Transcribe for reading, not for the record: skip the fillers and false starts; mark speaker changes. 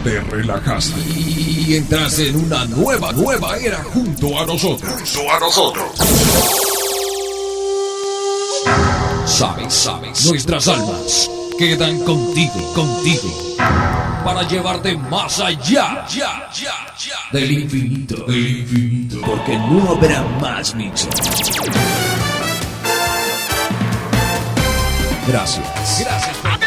Speaker 1: te relajaste y entraste en una nueva era junto a nosotros. Sabes, nuestras almas quedan contigo, para llevarte más allá del infinito, porque no habrá más mixes. Gracias.